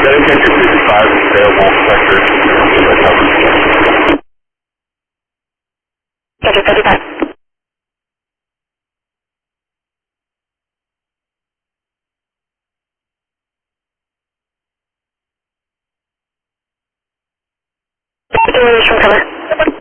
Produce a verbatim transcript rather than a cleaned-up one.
Dedicated two fifty-five is available sector. Sector thirty-five. Continuation cover.